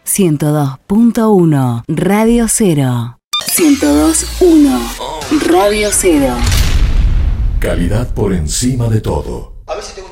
102.1 Radio 0. 102.1 Radio 0. Calidad por encima de todo. A ver si te gusta.